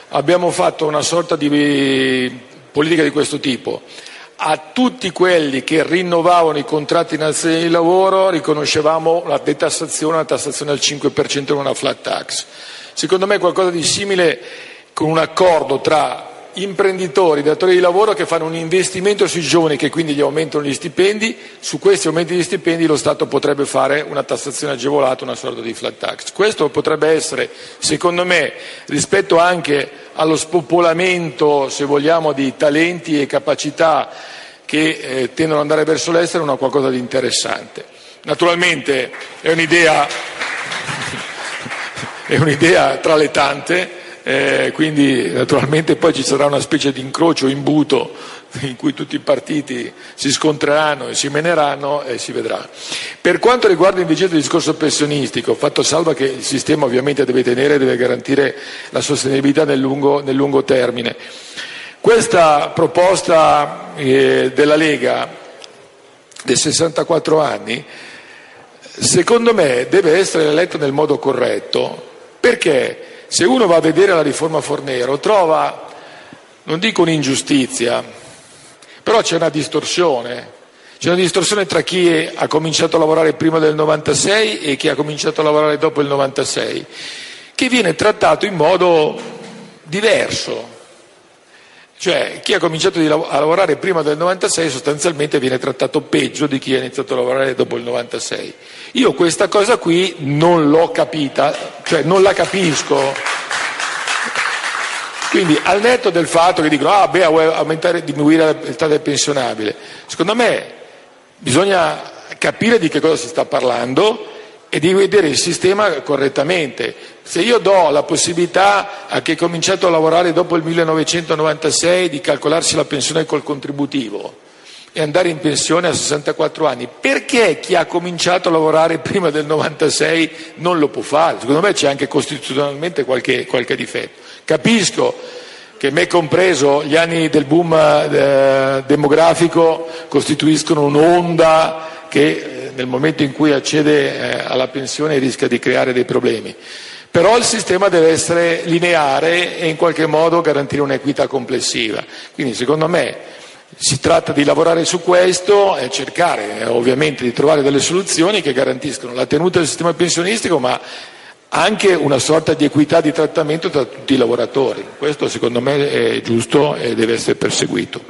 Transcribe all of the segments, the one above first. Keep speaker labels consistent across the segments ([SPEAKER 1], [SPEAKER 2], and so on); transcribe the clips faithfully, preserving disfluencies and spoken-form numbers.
[SPEAKER 1] abbiamo fatto una sorta di politica di questo tipo: a tutti quelli che rinnovavano i contratti nazionali di lavoro riconoscevamo una detassazione, una tassazione al cinque per cento con una flat tax. Secondo me è qualcosa di simile, con un accordo tra imprenditori, datori di lavoro che fanno un investimento sui giovani, che quindi gli aumentano gli stipendi. Su questi aumenti di stipendi lo Stato potrebbe fare una tassazione agevolata, una sorta di flat tax. Questo potrebbe essere, secondo me, rispetto anche allo spopolamento, se vogliamo, di talenti e capacità che eh, tendono ad andare verso l'estero, una qualcosa di interessante. Naturalmente è un'idea, è un'idea tra le tante. Eh, quindi naturalmente poi ci sarà una specie di incrocio, imbuto, in cui tutti i partiti si scontreranno e si meneranno e si vedrà. Per quanto riguarda invece il discorso pensionistico, fatto salva che il sistema ovviamente deve tenere, deve garantire la sostenibilità nel lungo, nel lungo termine, questa proposta eh, della Lega dei sessantaquattro anni secondo me deve essere letta nel modo corretto, perché se uno va a vedere la riforma Fornero trova, non dico un'ingiustizia, però c'è una distorsione. C'è una distorsione tra chi ha cominciato a lavorare prima del novantasei e chi ha cominciato a lavorare dopo il novantasei, che viene trattato in modo diverso. Cioè chi ha cominciato a lavorare prima del novantasei sostanzialmente viene trattato peggio di chi ha iniziato a lavorare dopo il novantasei. Io questa cosa qui non l'ho capita, cioè non la capisco. Quindi al netto del fatto che dicono ah beh vuoi aumentare, diminuire l'età del pensionabile, secondo me bisogna capire di che cosa si sta parlando e di vedere il sistema correttamente. Se io do la possibilità a chi è cominciato a lavorare dopo il millenovecentonovantasei di calcolarsi la pensione col contributivo e andare in pensione a sessantaquattro anni, perché chi ha cominciato a lavorare prima del novantasei non lo può fare? Secondo me c'è anche costituzionalmente qualche, qualche difetto. Capisco che, me compreso, gli anni del boom eh, demografico costituiscono un'onda che eh, nel momento in cui accede eh, alla pensione rischia di creare dei problemi. Però il sistema deve essere lineare e in qualche modo garantire un'equità complessiva. Quindi secondo me si tratta di lavorare su questo e cercare eh, ovviamente di trovare delle soluzioni che garantiscono la tenuta del sistema pensionistico, ma anche una sorta di equità di trattamento tra tutti i lavoratori. Questo secondo me è giusto e deve essere perseguito.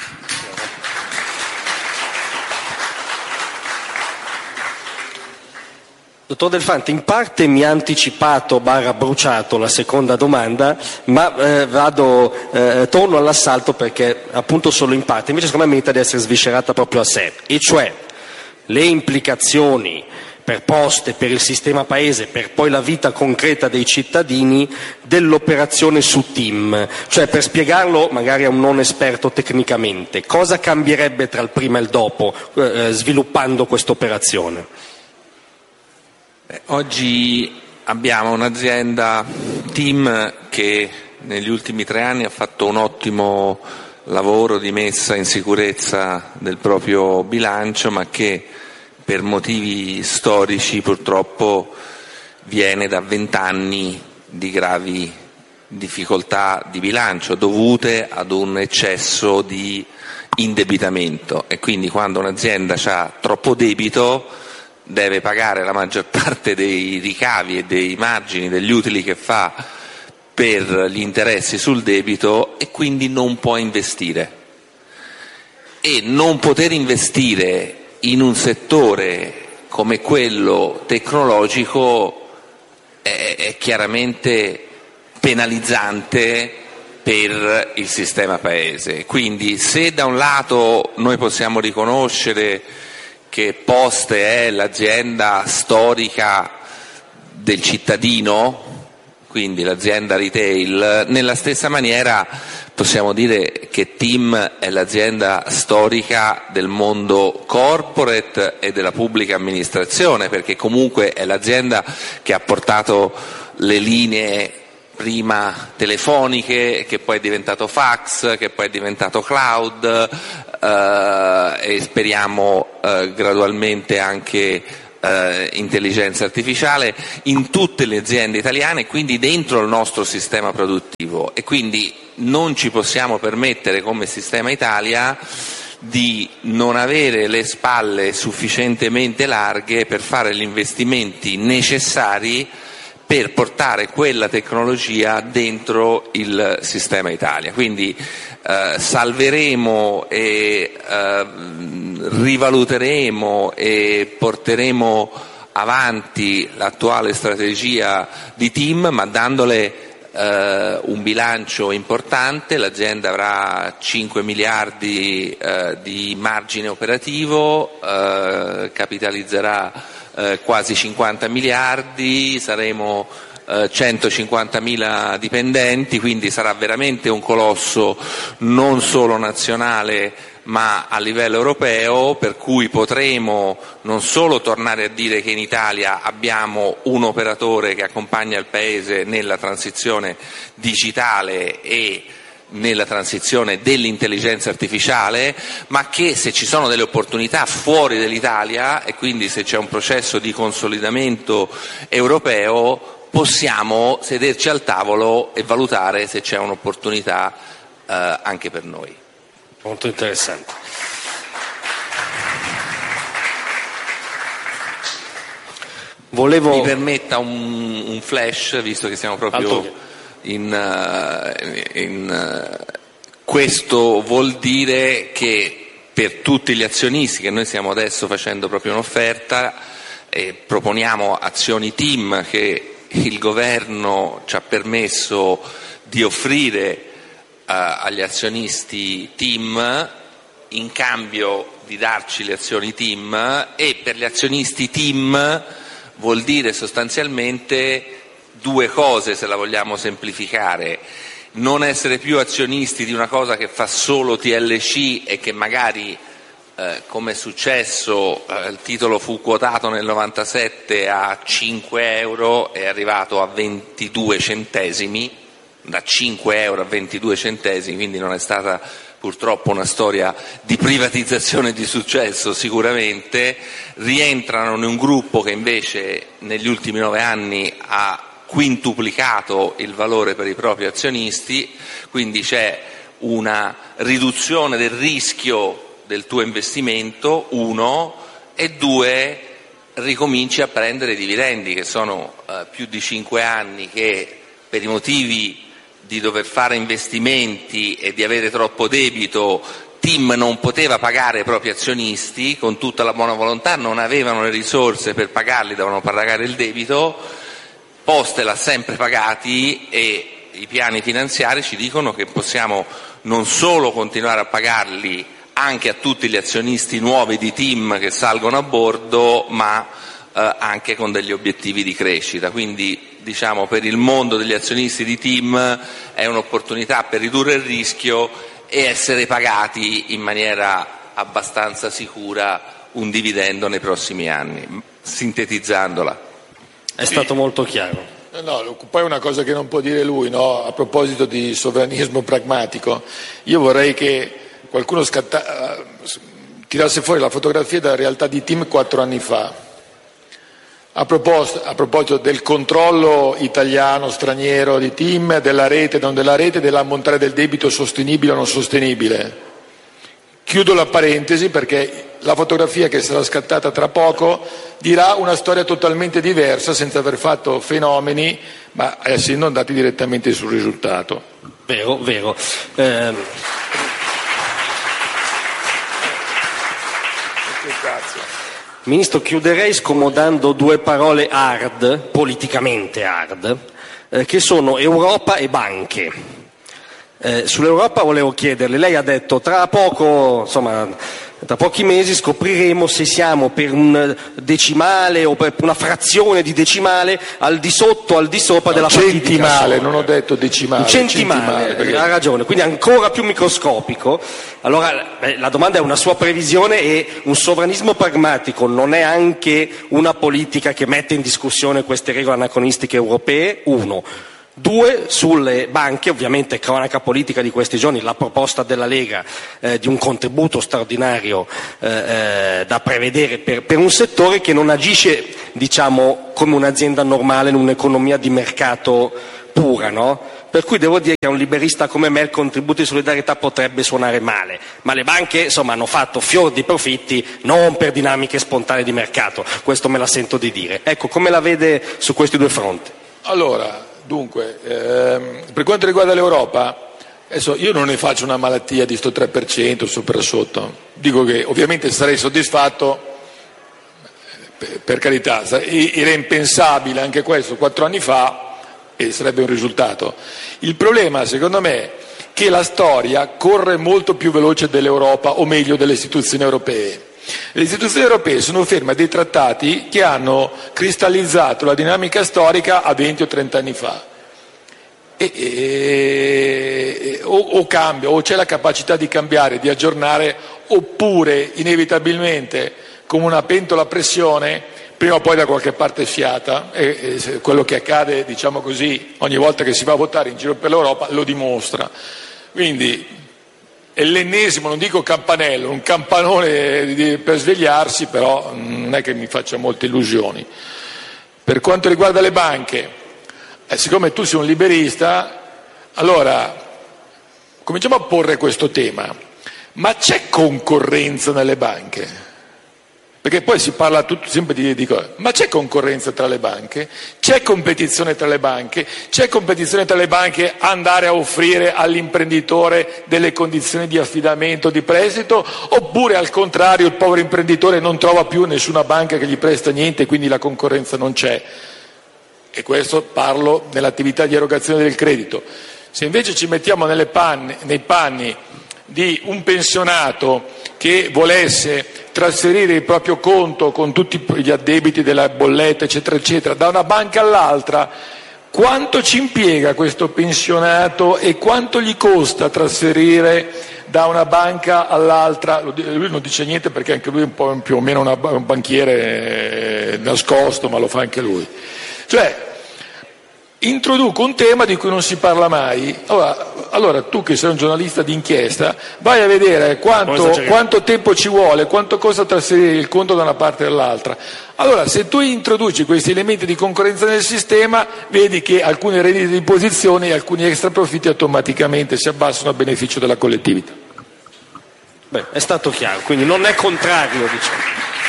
[SPEAKER 2] Dottor Delfante, in parte mi ha anticipato barra bruciato la seconda domanda, ma eh, vado, eh, torno all'assalto perché appunto solo in parte, invece secondo me merita di essere sviscerata proprio a sé, e cioè le implicazioni per Poste, per il sistema paese, per poi la vita concreta dei cittadini dell'operazione su TIM. Cioè, per spiegarlo magari a un non esperto tecnicamente, cosa cambierebbe tra il prima e il dopo eh, sviluppando questa operazione?
[SPEAKER 3] Oggi abbiamo un'azienda TIM che negli ultimi tre anni ha fatto un ottimo lavoro di messa in sicurezza del proprio bilancio, ma che per motivi storici purtroppo viene da vent'anni di gravi difficoltà di bilancio dovute ad un eccesso di indebitamento, e quindi quando un'azienda ha troppo debito deve pagare la maggior parte dei ricavi e dei margini, degli utili che fa per gli interessi sul debito, e quindi non può investire. E non poter investire in un settore come quello tecnologico è, è chiaramente penalizzante per il sistema paese. Quindi se da un lato noi possiamo riconoscere che Poste è l'azienda storica del cittadino, quindi l'azienda retail, nella stessa maniera possiamo dire che TIM è l'azienda storica del mondo corporate e della pubblica amministrazione, perché comunque è l'azienda che ha portato le linee prima telefoniche, che poi è diventato fax, che poi è diventato cloud, eh, e speriamo eh, gradualmente anche eh, eh, intelligenza artificiale in tutte le aziende italiane, quindi dentro il nostro sistema produttivo, e quindi non ci possiamo permettere come Sistema Italia di non avere le spalle sufficientemente larghe per fare gli investimenti necessari per portare quella tecnologia dentro il Sistema Italia. Quindi eh, salveremo e eh, rivaluteremo e porteremo avanti l'attuale strategia di team, ma dandole Uh, un bilancio importante. L'azienda avrà cinque miliardi uh, di margine operativo, uh, capitalizzerà uh, quasi cinquanta miliardi, saremo uh, centocinquantamila dipendenti, quindi sarà veramente un colosso non solo nazionale ma a livello europeo, per cui potremo non solo tornare a dire che in Italia abbiamo un operatore che accompagna il Paese nella transizione digitale e nella transizione dell'intelligenza artificiale, ma che se ci sono delle opportunità fuori dall'Italia e quindi se c'è un processo di consolidamento europeo possiamo sederci al tavolo e valutare se c'è un'opportunità eh, anche per noi.
[SPEAKER 2] Molto interessante. Volevo...
[SPEAKER 3] Mi permetta un, un flash, visto che siamo proprio in, uh, in uh, questo vuol dire che per tutti gli azionisti, che noi stiamo adesso facendo proprio un'offerta e proponiamo azioni team che il governo ci ha permesso di offrire agli azionisti team in cambio di darci le azioni team, e per gli azionisti team vuol dire sostanzialmente due cose, se la vogliamo semplificare: non essere più azionisti di una cosa che fa solo T L C e che magari eh, come è successo, eh, il titolo fu quotato nel novantasette a cinque euro, è arrivato a ventidue centesimi, da cinque euro a ventidue centesimi, quindi non è stata purtroppo una storia di privatizzazione di successo sicuramente. Rientrano in un gruppo che invece negli ultimi nove anni ha quintuplicato il valore per i propri azionisti, quindi c'è una riduzione del rischio del tuo investimento, uno, e due, ricominci a prendere dividendi, che sono eh, più di cinque anni che per i motivi di dover fare investimenti e di avere troppo debito team non poteva pagare i propri azionisti con tutta la buona volontà, non avevano le risorse per pagarli, dovevano pagare il debito. Poste l'ha sempre pagati e i piani finanziari ci dicono che possiamo non solo continuare a pagarli anche a tutti gli azionisti nuovi di team che salgono a bordo, ma eh, anche con degli obiettivi di crescita. Quindi diciamo per il mondo degli azionisti di team è un'opportunità per ridurre il rischio e essere pagati in maniera abbastanza sicura un dividendo nei prossimi anni. Sintetizzandola.
[SPEAKER 2] È stato molto chiaro.
[SPEAKER 1] No, poi una cosa che non può dire lui, no? A proposito di sovranismo pragmatico, io vorrei che qualcuno scatta, tirasse fuori la fotografia della realtà di team quattro anni fa. A proposito, a proposito del controllo italiano, straniero di team, della rete, non della rete, dell'ammontare del debito sostenibile o non sostenibile. Chiudo la parentesi perché la fotografia che sarà scattata tra poco dirà una storia totalmente diversa senza aver fatto fenomeni, ma essendo andati direttamente sul risultato.
[SPEAKER 2] Vero, vero. Eh... Ministro, chiuderei scomodando due parole hard, politicamente hard, eh, che sono Europa e banche. Eh, sull'Europa volevo chiederle, lei ha detto tra poco, insomma, tra pochi mesi scopriremo se siamo per un decimale o per una frazione di decimale al di sotto o al di sopra no, della
[SPEAKER 1] centimale, non ho detto decimale.
[SPEAKER 2] Un centimale, centimale perché... ha ragione, quindi ancora più microscopico. Allora beh, la domanda è una sua previsione, e un sovranismo pragmatico non è anche una politica che mette in discussione queste regole anacronistiche europee? Uno. Due, sulle banche, ovviamente cronaca politica di questi giorni, la proposta della Lega eh, di un contributo straordinario eh, eh, da prevedere per, per un settore che non agisce, diciamo, come un'azienda normale in un'economia di mercato pura, no? Per cui devo dire che a un liberista come me il contributo di solidarietà potrebbe suonare male, ma le banche insomma hanno fatto fior di profitti non per dinamiche spontanee di mercato, questo me la sento di dire. Ecco, come la vede su questi due fronti?
[SPEAKER 1] Allora, dunque, ehm, per quanto riguarda l'Europa, adesso io non ne faccio una malattia di sto tre per cento sopra sotto, dico che ovviamente sarei soddisfatto, per, per carità, era impensabile anche questo quattro anni fa e sarebbe un risultato. Il problema secondo me è che la storia corre molto più veloce dell'Europa, o meglio delle istituzioni europee. Le istituzioni europee sono ferme a dei trattati che hanno cristallizzato la dinamica storica a venti o trenta anni fa. E, e, o, o cambia, o c'è la capacità di cambiare, di aggiornare, oppure inevitabilmente, come una pentola a pressione, prima o poi da qualche parte sfiata, e, e quello che accade, diciamo così, ogni volta che si va a votare in giro per l'Europa lo dimostra. Quindi è l'ennesimo, non dico campanello, un campanone di, per svegliarsi, però non è che mi faccia molte illusioni. Per quanto riguarda le banche, eh, siccome tu sei un liberista, allora cominciamo a porre questo tema. Ma c'è concorrenza nelle banche? Perché poi si parla tutto, sempre di, di cose. Ma c'è concorrenza tra le banche? C'è competizione tra le banche? C'è competizione tra le banche andare a offrire all'imprenditore delle condizioni di affidamento, di prestito? Oppure al contrario il povero imprenditore non trova più nessuna banca che gli presta niente e quindi la concorrenza non c'è? E questo parlo nell'attività di erogazione del credito. Se invece ci mettiamo nelle panni, nei panni di un pensionato che volesse trasferire il proprio conto con tutti gli addebiti della bolletta eccetera eccetera da una banca all'altra, quanto ci impiega questo pensionato e quanto gli costa trasferire da una banca all'altra? Lui non dice niente perché anche lui è un po' più o meno una, un banchiere nascosto, ma lo fa anche lui. Cioè, introduco un tema di cui non si parla mai. Allora, allora tu che sei un giornalista d'inchiesta, vai a vedere quanto, quanto tempo ci vuole, quanto costa trasferire il conto da una parte all'altra. Allora, se tu introduci questi elementi di concorrenza nel sistema, vedi che alcune rendite di imposizione e alcuni extra profitti automaticamente si abbassano a beneficio della collettività.
[SPEAKER 2] Beh, è stato chiaro, quindi non è contrario, diciamo.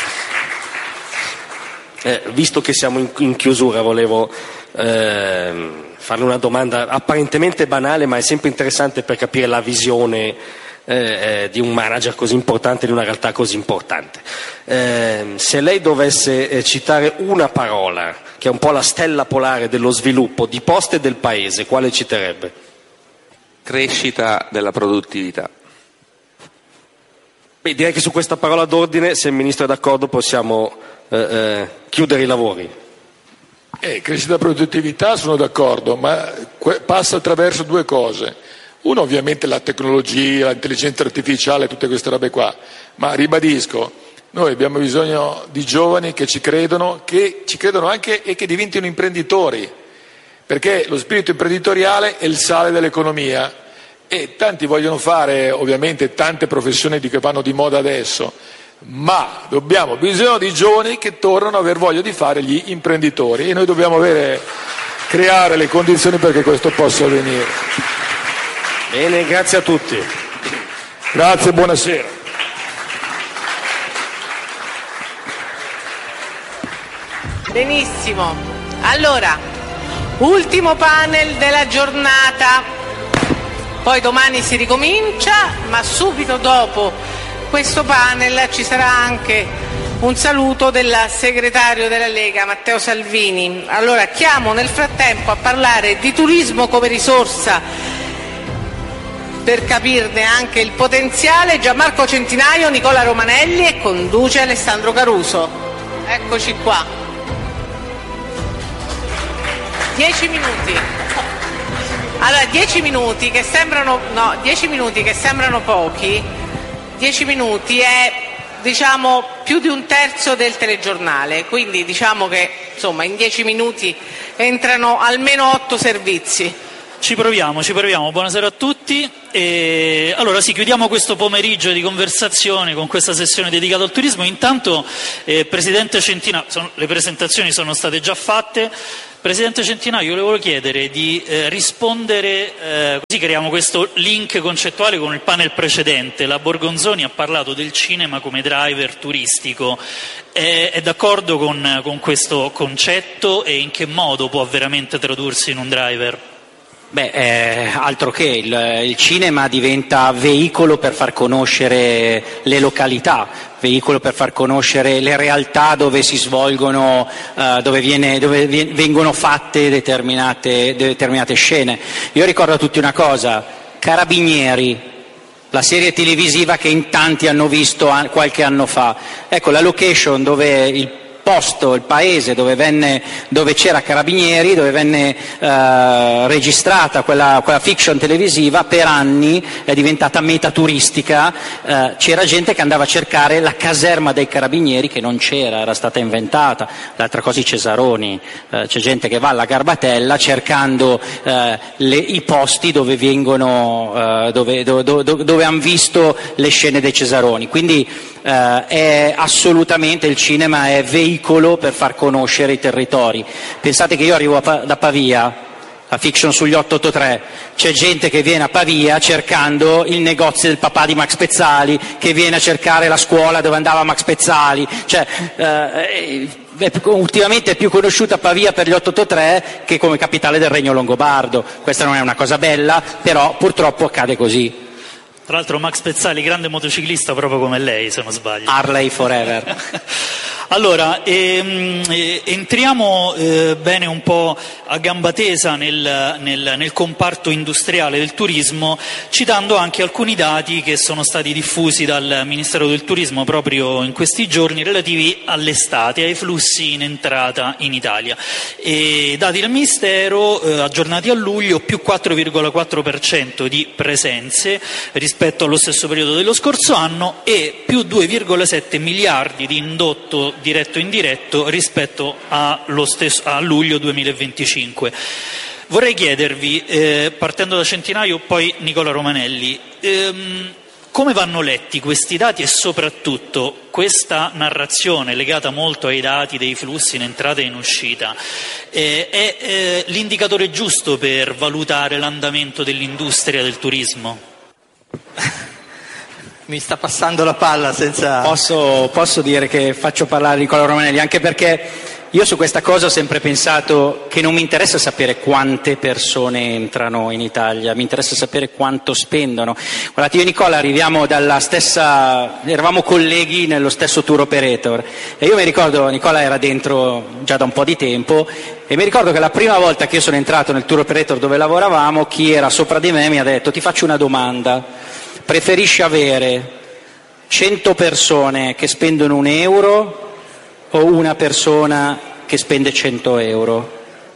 [SPEAKER 2] Eh, visto che siamo in, in chiusura, volevo eh, farle una domanda apparentemente banale, ma è sempre interessante per capire la visione eh, eh, di un manager così importante, di una realtà così importante. Eh, se lei dovesse eh, citare una parola, che è un po' la stella polare dello sviluppo di Poste e del Paese, quale citerebbe?
[SPEAKER 3] Crescita della produttività.
[SPEAKER 2] Beh, direi che su questa parola d'ordine, se il Ministro è d'accordo, possiamo eh, eh, chiudere i lavori.
[SPEAKER 1] Eh, crescita della produttività, sono d'accordo, ma que- passa attraverso due cose. Uno ovviamente la tecnologia, l'intelligenza artificiale, tutte queste robe qua, ma ribadisco, noi abbiamo bisogno di giovani che ci credono, che ci credono anche e che diventino imprenditori, perché lo spirito imprenditoriale è il sale dell'economia. E tanti vogliono fare ovviamente tante professioni che vanno di moda adesso, ma dobbiamo bisogno di giovani che tornano a aver voglia di fare gli imprenditori e noi dobbiamo avere, creare le condizioni perché questo possa avvenire.
[SPEAKER 2] Bene, grazie a tutti.
[SPEAKER 1] Grazie, buonasera.
[SPEAKER 4] Benissimo, allora, ultimo panel della giornata. Poi domani si ricomincia, ma subito dopo questo panel ci sarà anche un saluto del segretario della Lega, Matteo Salvini. Allora chiamo nel frattempo a parlare di turismo come risorsa per capirne anche il potenziale Gianmarco Centinaio, Nicola Romanelli e conduce Alessandro Caruso. Eccoci qua. Dieci minuti. Allora, dieci minuti che sembrano, no, dieci minuti che sembrano pochi, dieci minuti è, diciamo, più di un terzo del telegiornale, quindi diciamo che, insomma, in dieci minuti entrano almeno otto servizi.
[SPEAKER 5] Ci proviamo, ci proviamo. Buonasera a tutti. E allora sì, chiudiamo questo pomeriggio di conversazione con questa sessione dedicata al turismo. Intanto, eh, Presidente Centinaio, sono, le presentazioni sono state già fatte. Presidente Centinaio, io le volevo chiedere di eh, rispondere, eh, così creiamo questo link concettuale con il panel precedente. La Borgonzoni ha parlato del cinema come driver turistico. È, è d'accordo con, con questo concetto e in che modo può veramente tradursi in un driver?
[SPEAKER 6] Beh, eh, altro che, il, il cinema diventa veicolo per far conoscere le località, veicolo per far conoscere le realtà dove si svolgono, eh, dove, viene, dove viene, vengono fatte determinate, determinate scene. Io ricordo a tutti una cosa, Carabinieri, la serie televisiva che in tanti hanno visto qualche anno fa. Ecco, la location dove il posto, il paese dove, venne, dove c'era Carabinieri, dove venne eh, registrata quella, quella fiction televisiva, per anni è diventata meta turistica, eh, c'era gente che andava a cercare la caserma dei Carabinieri che non c'era, era stata inventata. L'altra cosa i Cesaroni, eh, c'è gente che va alla Garbatella cercando eh, le, i posti dove vengono, eh, dove, dove, dove, dove hanno visto le scene dei Cesaroni. Quindi eh, è assolutamente, il cinema è veicolo per far conoscere i territori. Pensate che io arrivo a pa- da Pavia, la fiction sugli otto otto tre, c'è gente che viene a Pavia cercando il negozio del papà di Max Pezzali, che viene a cercare la scuola dove andava Max Pezzali, cioè eh, è, ultimamente è più conosciuta Pavia per gli otto otto tre che come capitale del Regno Longobardo. Questa non è una cosa bella, però purtroppo accade così.
[SPEAKER 5] Tra l'altro Max Pezzali, grande motociclista proprio come lei, se non sbaglio.
[SPEAKER 6] Harley forever.
[SPEAKER 5] Allora, ehm, eh, entriamo eh, bene un po' a gamba tesa nel, nel, nel comparto industriale del turismo, citando anche alcuni dati che sono stati diffusi dal Ministero del Turismo proprio in questi giorni relativi all'estate, ai flussi in entrata in Italia. E dati del Ministero, eh, aggiornati a luglio, più quattro virgola quattro per cento di presenze rispetto allo stesso periodo dello scorso anno e più due virgola sette miliardi di indotto diretto e indiretto rispetto allo stesso, a luglio duemilaventicinque. Vorrei chiedervi, eh, partendo da Centinaio, poi Nicola Romanelli, ehm, come vanno letti questi dati e soprattutto questa narrazione legata molto ai dati dei flussi in entrata e in uscita eh, è eh, l'indicatore giusto per valutare l'andamento dell'industria del turismo?
[SPEAKER 7] Mi sta passando la palla senza...
[SPEAKER 6] Posso, posso dire che faccio parlare Nicola Romanelli, anche perché io su questa cosa ho sempre pensato che non mi interessa sapere quante persone entrano in Italia, mi interessa sapere quanto spendono. Guardate, io e Nicola arriviamo dalla stessa, eravamo colleghi nello stesso tour operator e io mi ricordo, Nicola era dentro già da un po' di tempo e mi ricordo che la prima volta che io sono entrato nel tour operator dove lavoravamo, chi era sopra di me mi ha detto: ti faccio una domanda. Preferisci avere cento persone che spendono un euro o una persona che spende cento euro?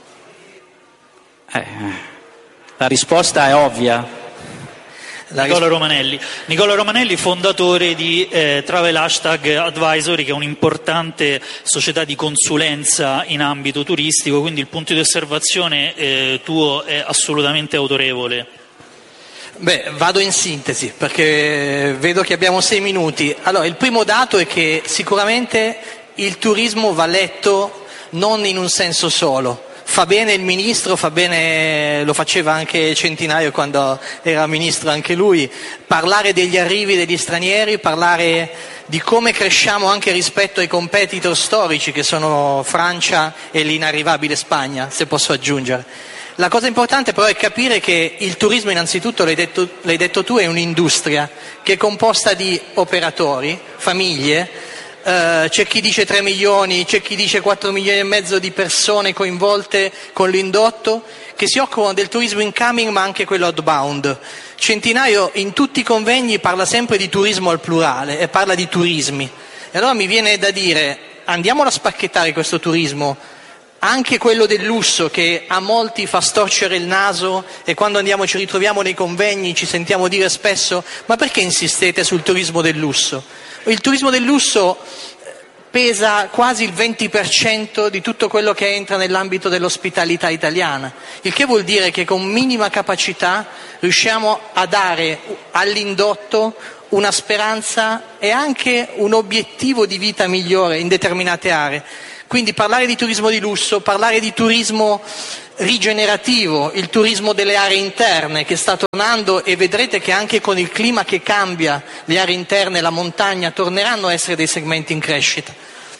[SPEAKER 6] Eh, la risposta è ovvia.
[SPEAKER 5] La Nicola Romanelli. Nicola Romanelli, fondatore di eh, Travel Hashtag Advisory, che è un'importante società di consulenza in ambito turistico, quindi il punto di osservazione eh, tuo è assolutamente autorevole.
[SPEAKER 7] Beh, vado in sintesi perché vedo che abbiamo sei minuti. Allora, il primo dato è che sicuramente il turismo va letto non in un senso solo. Fa bene il ministro, fa bene, lo faceva anche Centinaio quando era ministro anche lui, parlare degli arrivi degli stranieri, parlare di come cresciamo anche rispetto ai competitor storici che sono Francia e l'inarrivabile Spagna, se posso aggiungere. La cosa importante però è capire che il turismo, innanzitutto l'hai detto, l'hai detto tu, è un'industria che è composta di operatori, famiglie, eh, c'è chi dice tre milioni, c'è chi dice quattro milioni e mezzo di persone coinvolte con l'indotto, che si occupano del turismo incoming ma anche quello outbound. Centinaio in tutti i convegni parla sempre di turismo al plurale e parla di turismi. E allora mi viene da dire, andiamolo a spacchettare questo turismo, anche quello del lusso che a molti fa storcere il naso e quando andiamo ci ritroviamo nei convegni ci sentiamo dire spesso: ma perché insistete sul turismo del lusso? Il turismo del lusso pesa quasi il venti per cento di tutto quello che entra nell'ambito dell'ospitalità italiana, il che vuol dire che con minima capacità riusciamo a dare all'indotto una speranza e anche un obiettivo di vita migliore in determinate aree. Quindi parlare di turismo di lusso, parlare di turismo rigenerativo, il turismo delle aree interne che sta tornando, e vedrete che anche con il clima che cambia le aree interne, la montagna, torneranno a essere dei segmenti in crescita.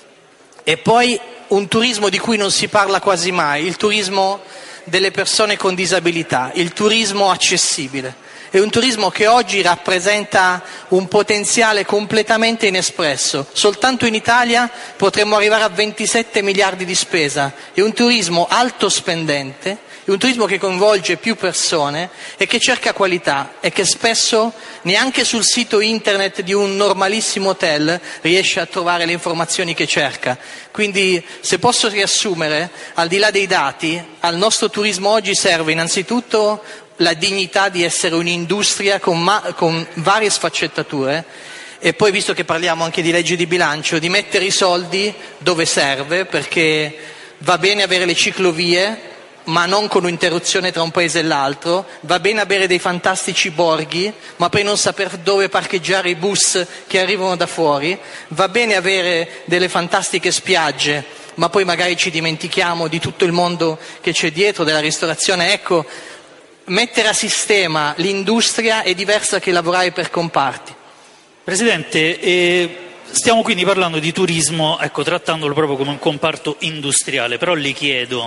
[SPEAKER 7] E poi un turismo di cui non si parla quasi mai, il turismo delle persone con disabilità, il turismo accessibile. È un turismo che oggi rappresenta un potenziale completamente inespresso. Soltanto in Italia potremmo arrivare a ventisette miliardi di spesa. È un turismo alto spendente, è un turismo che coinvolge più persone e che cerca qualità e che spesso neanche sul sito internet di un normalissimo hotel riesce a trovare le informazioni che cerca. Quindi, se posso riassumere, al di là dei dati, al nostro turismo oggi serve innanzitutto la dignità di essere un'industria con, ma- con varie sfaccettature, e poi, visto che parliamo anche di legge di bilancio, di mettere i soldi dove serve, perché va bene avere le ciclovie ma non con un'interruzione tra un paese e l'altro, va bene avere dei fantastici borghi ma poi non saper dove parcheggiare i bus che arrivano da fuori, va bene avere delle fantastiche spiagge ma poi magari ci dimentichiamo di tutto il mondo che c'è dietro, della ristorazione. Ecco, mettere a sistema l'industria è diversa che lavorare per comparti.
[SPEAKER 5] Presidente, eh, stiamo quindi parlando di turismo, ecco, trattandolo proprio come un comparto industriale, però le chiedo,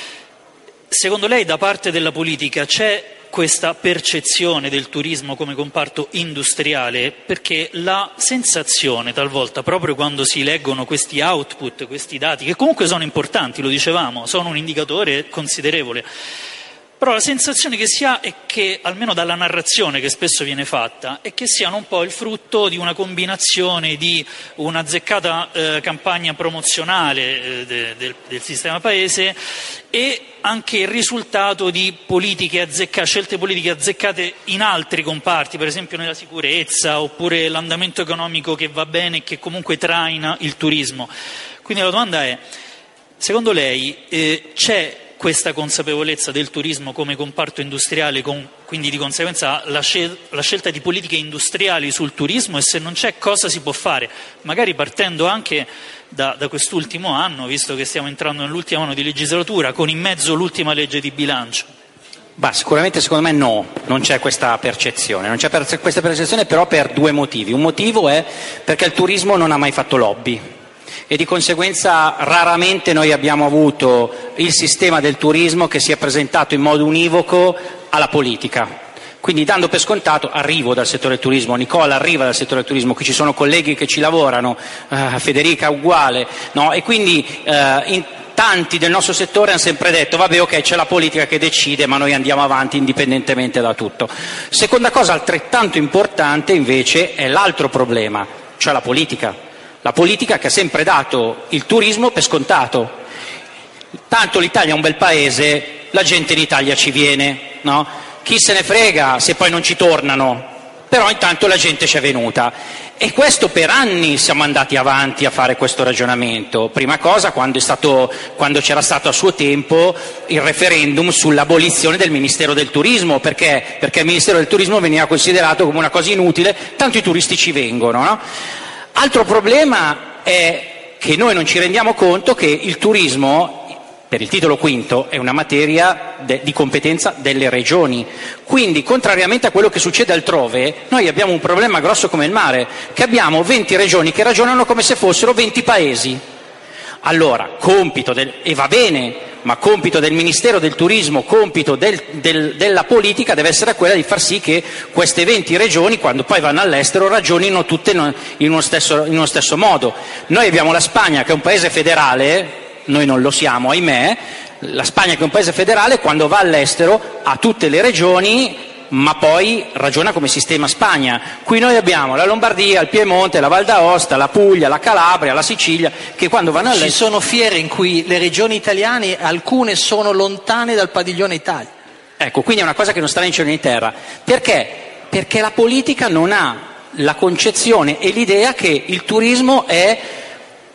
[SPEAKER 5] secondo lei da parte della politica c'è questa percezione del turismo come comparto industriale? Perché la sensazione talvolta, proprio quando si leggono questi output, questi dati, che comunque sono importanti, lo dicevamo, sono un indicatore considerevole, però la sensazione che si ha è che, almeno dalla narrazione che spesso viene fatta, è che siano un po' il frutto di una combinazione di un'azzeccata eh, campagna promozionale eh, de, del, del sistema paese e anche il risultato di politiche azzecca, scelte politiche azzeccate in altri comparti, per esempio nella sicurezza, oppure l'andamento economico che va bene e che comunque traina il turismo. Quindi la domanda è, secondo lei eh, c'è questa consapevolezza del turismo come comparto industriale, con, quindi di conseguenza la, scel- la scelta di politiche industriali sul turismo, e se non c'è cosa si può fare, magari partendo anche da, da quest'ultimo anno, visto che stiamo entrando nell'ultimo anno di legislatura, con in mezzo l'ultima legge di bilancio?
[SPEAKER 6] Bah, sicuramente secondo me no, non c'è questa percezione, non c'è per- questa percezione però per due motivi. Un motivo è perché il turismo non ha mai fatto lobby, e di conseguenza raramente noi abbiamo avuto il sistema del turismo che si è presentato in modo univoco alla politica. Quindi, dando per scontato, arrivo dal settore del turismo, Nicola arriva dal settore del turismo, qui ci sono colleghi che ci lavorano, eh, Federica uguale, no? E quindi eh, in tanti del nostro settore hanno sempre detto vabbè, ok, c'è la politica che decide ma noi andiamo avanti indipendentemente da tutto. Seconda cosa altrettanto importante invece è l'altro problema, cioè la politica. La politica che ha sempre dato il turismo per scontato. Tanto l'Italia è un bel paese, la gente in Italia ci viene, no? Chi se ne frega se poi non ci tornano, però intanto la gente ci è venuta. E questo per anni siamo andati avanti a fare questo ragionamento. Prima cosa quando, è stato, quando c'era stato a suo tempo il referendum sull'abolizione del Ministero del Turismo, perché? Perché il Ministero del Turismo veniva considerato come una cosa inutile, tanto i turisti ci vengono, no? Altro problema è che noi non ci rendiamo conto che il turismo, per il titolo quinto, è una materia de- di competenza delle regioni. Quindi, contrariamente a quello che succede altrove, noi abbiamo un problema grosso come il mare, che abbiamo venti regioni che ragionano come se fossero venti paesi. Allora, compito del, e va bene, ma compito del Ministero del Turismo, compito del, del, della politica deve essere quella di far sì che queste venti regioni, quando poi vanno all'estero, ragionino tutte in uno stesso, in uno stesso modo. Noi abbiamo la Spagna che è un paese federale, noi non lo siamo, ahimè. La Spagna che è un paese federale quando va all'estero ha tutte le regioni, ma poi ragiona come sistema Spagna. Qui noi abbiamo la Lombardia, il Piemonte, la Val d'Aosta, la Puglia, la Calabria, la Sicilia, che quando vanno all'estero...
[SPEAKER 7] Ci sono fiere in cui le regioni italiane, alcune sono lontane dal padiglione Italia.
[SPEAKER 6] Ecco, quindi è una cosa che non sta né in cielo né in terra. Perché? Perché la politica non ha la concezione e l'idea che il turismo è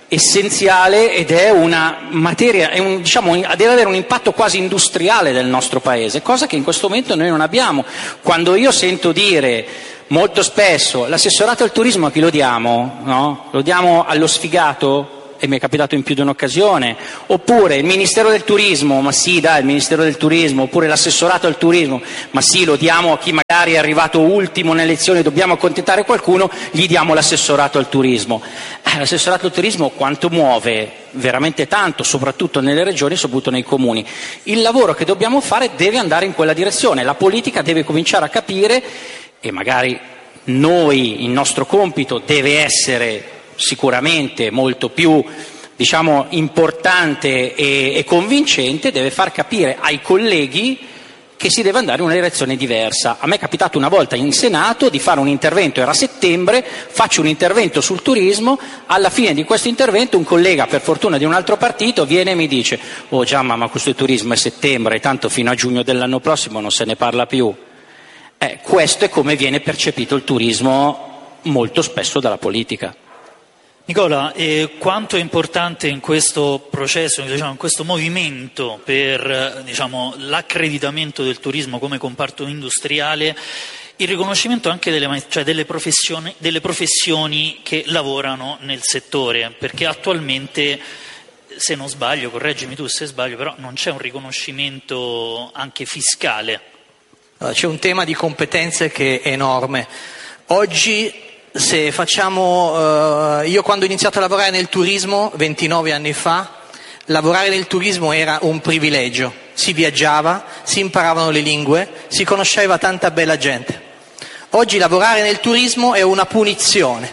[SPEAKER 6] essenziale ed è una materia, è un, diciamo, deve avere un impatto quasi industriale del nostro paese, cosa che in questo momento noi non abbiamo. Quando io sento dire molto spesso l'assessorato al turismo a chi lo diamo? No? Lo diamo allo sfigato? E mi è capitato in più di un'occasione, oppure il Ministero del Turismo, ma sì dai, il Ministero del Turismo, oppure l'assessorato al turismo, ma sì, lo diamo a chi magari è arrivato ultimo nelle elezioni, dobbiamo accontentare qualcuno, gli diamo l'assessorato al turismo. Eh, l'assessorato al turismo quanto muove? Veramente tanto, soprattutto nelle regioni, soprattutto nei comuni. Il lavoro che dobbiamo fare deve andare in quella direzione, la politica deve cominciare a capire, e magari noi, il nostro compito deve essere sicuramente molto più, diciamo, importante e, e convincente, deve far capire ai colleghi che si deve andare in una direzione diversa. A me è capitato una volta in Senato di fare un intervento, era settembre, faccio un intervento sul turismo, alla fine di questo intervento un collega, per fortuna di un altro partito, viene e mi dice: oh Giamma, ma questo turismo è settembre, tanto fino a giugno dell'anno prossimo non se ne parla più. Eh, questo è come viene percepito il turismo molto spesso dalla politica.
[SPEAKER 5] Nicola, eh, quanto è importante in questo processo, diciamo, in questo movimento per diciamo, l'accreditamento del turismo come comparto industriale, il riconoscimento anche delle, cioè delle, professioni, delle professioni che lavorano nel settore, perché attualmente, se non sbaglio, correggimi tu se sbaglio, però non c'è un riconoscimento anche fiscale.
[SPEAKER 7] C'è un tema di competenze che è enorme. Oggi, se facciamo, eh, io quando ho iniziato a lavorare nel turismo, ventinove anni fa, lavorare nel turismo era un privilegio, si viaggiava, si imparavano le lingue, si conosceva tanta bella gente. Oggi lavorare nel turismo è una punizione,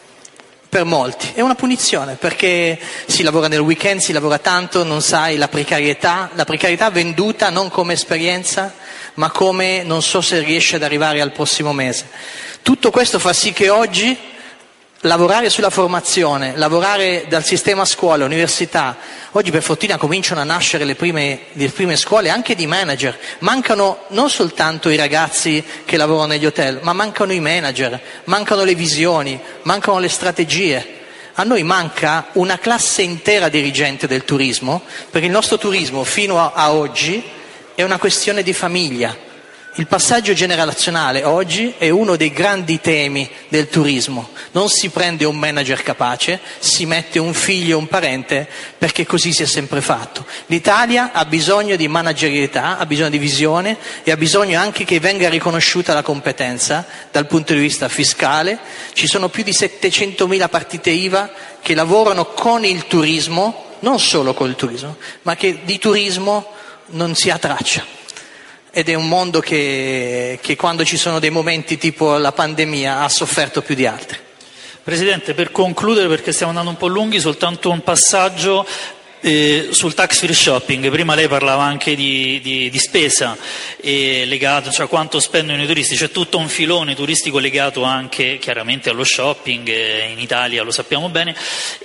[SPEAKER 7] per molti, è una punizione perché si lavora nel weekend, si lavora tanto, non sai la precarietà, la precarietà venduta non come esperienza, ma come non so se riesce ad arrivare al prossimo mese. Tutto questo fa sì che oggi lavorare sulla formazione, lavorare dal sistema scuola, università, oggi per fortuna cominciano a nascere le prime, le prime scuole anche di manager, mancano non soltanto i ragazzi che lavorano negli hotel, ma mancano i manager, mancano le visioni, mancano le strategie. A noi manca una classe intera dirigente del turismo, perché il nostro turismo fino a, a oggi è una questione di famiglia. Il passaggio generazionale oggi è uno dei grandi temi del turismo. Non si prende un manager capace, si mette un figlio o un parente, perché così si è sempre fatto. L'Italia ha bisogno di managerialità, ha bisogno di visione e ha bisogno anche che venga riconosciuta la competenza dal punto di vista fiscale. Ci sono più di settecentomila partite I V A che lavorano con il turismo, non solo col turismo, ma che di turismo non si ha traccia. Ed è un mondo che, che quando ci sono dei momenti tipo la pandemia ha sofferto più di altri.
[SPEAKER 5] Presidente, per concludere, perché stiamo andando un po' lunghi, soltanto un passaggio eh, sul tax free shopping. Prima lei parlava anche di, di, di spesa eh, legato, cioè quanto spendono i turisti, c'è tutto un filone turistico legato anche chiaramente allo shopping, eh, in Italia lo sappiamo bene,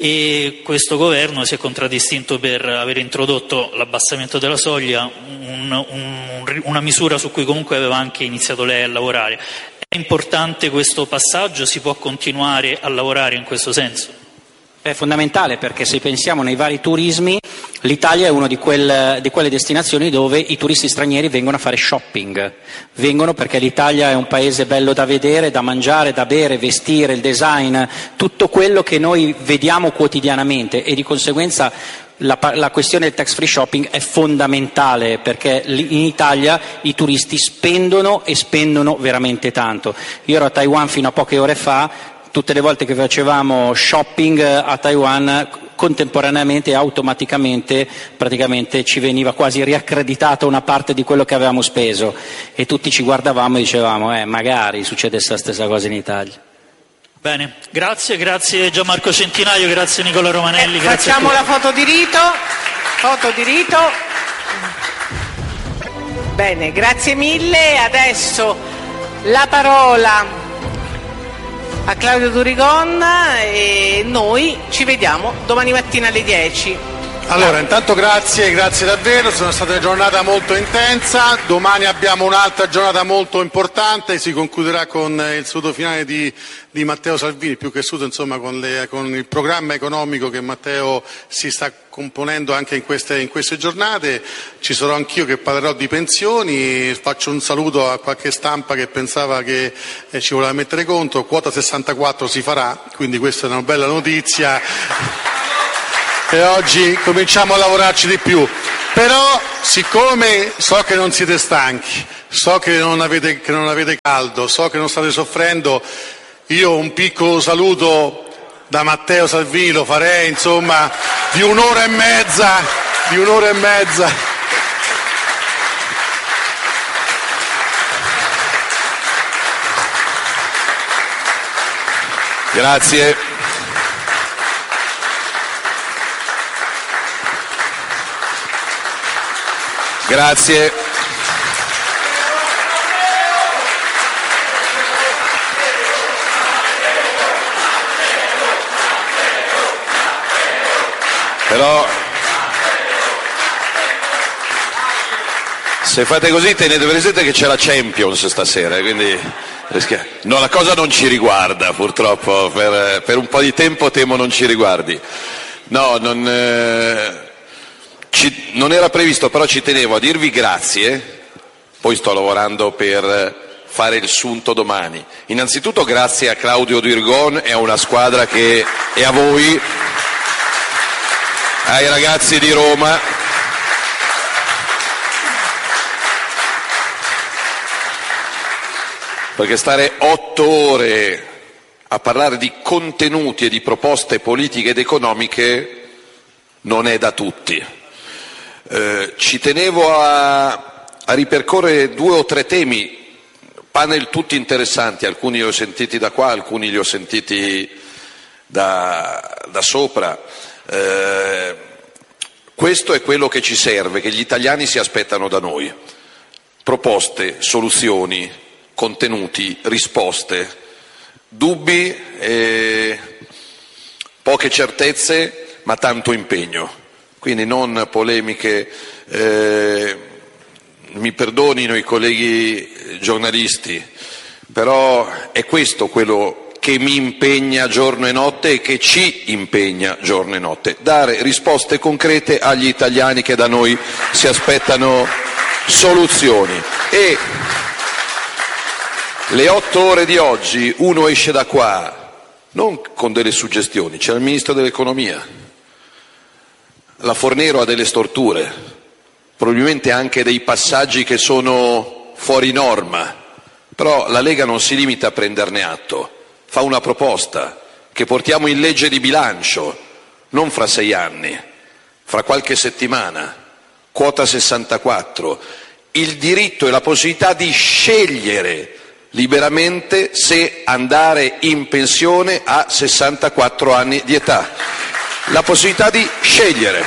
[SPEAKER 5] e questo governo si è contraddistinto per aver introdotto l'abbassamento della soglia, un, un, una misura su cui comunque aveva anche iniziato lei a lavorare. È importante questo passaggio? Si può continuare a lavorare in questo senso?
[SPEAKER 6] È fondamentale, perché se pensiamo nei vari turismi, l'Italia è una di, quel, di quelle destinazioni dove i turisti stranieri vengono a fare shopping, vengono perché l'Italia è un paese bello da vedere, da mangiare, da bere, vestire, il design, tutto quello che noi vediamo quotidianamente, e di conseguenza la, la questione del tax free shopping è fondamentale, perché in Italia i turisti spendono e spendono veramente tanto. Io ero a Taiwan fino a poche ore fa. Tutte le volte che facevamo shopping a Taiwan, contemporaneamente e automaticamente praticamente ci veniva quasi riaccreditata una parte di quello che avevamo speso, e tutti ci guardavamo e dicevamo eh, magari succedesse la stessa cosa in Italia.
[SPEAKER 5] Bene, grazie, grazie Gianmarco Centinaio, grazie Nicola Romanelli.
[SPEAKER 4] Eh,
[SPEAKER 5] grazie
[SPEAKER 4] facciamo la foto di rito, foto di rito. Bene, grazie mille. Adesso la parola a Claudio Durigon e noi ci vediamo domani mattina alle dieci.
[SPEAKER 8] Allora, intanto grazie, grazie davvero, sono stata una giornata molto intensa, domani abbiamo un'altra giornata molto importante, si concluderà con il saluto finale di, di Matteo Salvini, più che saluto insomma con, le, con il programma economico che Matteo si sta componendo anche in queste, in queste giornate. Ci sarò anch'io che parlerò di pensioni, faccio un saluto a qualche stampa che pensava che eh, ci voleva mettere contro, quota sessantaquattro si farà, quindi questa è una bella notizia. E oggi cominciamo a lavorarci di più, però siccome so che non siete stanchi, so che non avete, che non avete caldo, so che non state soffrendo, io un piccolo saluto da Matteo Salvini lo farei, insomma, di un'ora e mezza, di un'ora e mezza.
[SPEAKER 9] Grazie. Grazie. Però se fate così tenete presente che c'è la Champions stasera, quindi no, la cosa non ci riguarda purtroppo, per, per un po' di tempo temo non ci riguardi. No, non... Eh... Ci, non era previsto, però ci tenevo a dirvi grazie, poi sto lavorando per fare il sunto domani. Innanzitutto grazie a Claudio Dirgon e a una squadra che è a voi, ai ragazzi di Roma. Perché stare otto ore a parlare di contenuti e di proposte politiche ed economiche non è da tutti. Eh, ci tenevo a, a ripercorrere due o tre temi, panel tutti interessanti, alcuni li ho sentiti da qua, alcuni li ho sentiti da, da sopra. Eh, questo è quello che ci serve, che gli italiani si aspettano da noi. Proposte, soluzioni, contenuti, risposte, dubbi, eh, poche certezze, ma tanto impegno. Quindi non polemiche, eh, mi perdonino i colleghi giornalisti, però è questo quello che mi impegna giorno e notte e che ci impegna giorno e notte, dare risposte concrete agli italiani che da noi si aspettano soluzioni. E le otto ore di oggi uno esce da qua non con delle suggestioni, c'è il Ministro dell'Economia. La Fornero ha delle storture, probabilmente anche dei passaggi che sono fuori norma, però la Lega non si limita a prenderne atto, fa una proposta che portiamo in legge di bilancio, non fra sei anni, fra qualche settimana, quota sessantaquattro, il diritto e la possibilità di scegliere liberamente se andare in pensione a sessantaquattro anni di età. La possibilità di scegliere.